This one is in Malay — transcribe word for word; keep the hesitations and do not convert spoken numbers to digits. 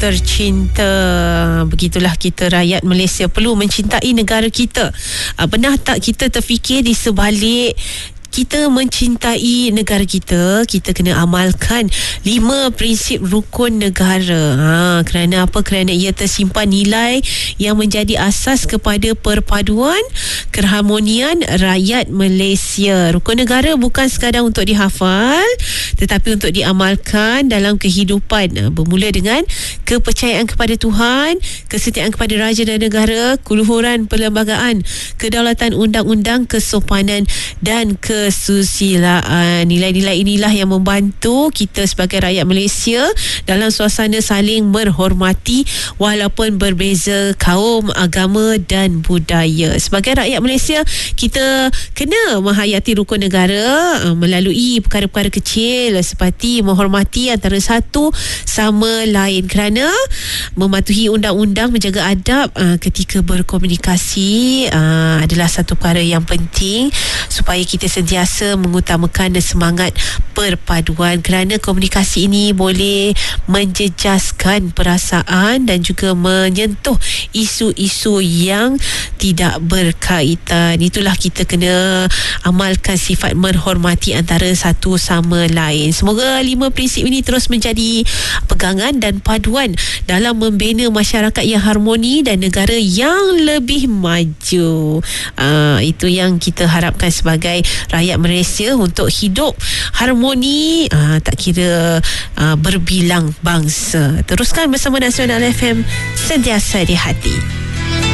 tercinta. Begitulah kita rakyat Malaysia perlu mencintai negara kita. Pernah tak kita terfikir di sebalik kita mencintai negara kita, kita kena amalkan lima prinsip rukun negara. Ha, kerana apa? Kerana ia tersimpan nilai yang menjadi asas kepada perpaduan keharmonian rakyat Malaysia. Rukun negara bukan sekadar untuk dihafal, tetapi untuk diamalkan dalam kehidupan. Bermula dengan kepercayaan kepada Tuhan, kesetiaan kepada raja dan negara, keluhuran perlembagaan, kedaulatan undang-undang, kesopanan dan ke kesusilaan. Nilai-nilai inilah yang membantu kita sebagai rakyat Malaysia dalam suasana saling menghormati walaupun berbeza kaum, agama dan budaya. Sebagai rakyat Malaysia, kita kena menghayati rukun negara melalui perkara-perkara kecil seperti menghormati antara satu sama lain, kerana mematuhi undang-undang, menjaga adab ketika berkomunikasi adalah satu perkara yang penting supaya kita sentiasa mengutamakan semangat perpaduan, kerana komunikasi ini boleh menjejaskan perasaan dan juga menyentuh isu-isu yang tidak berkaitan. Itulah kita kena amalkan sifat menghormati antara satu sama lain. Semoga lima prinsip ini terus menjadi pegangan dan paduan dalam membina masyarakat yang harmoni dan negara yang lebih maju. Uh, itu yang kita harapkan sebagai rakyat Malaysia, untuk hidup harmoni, uh, tak kira uh, berbilang bangsa. Teruskan bersama Nasional F M, sentiasa di hati.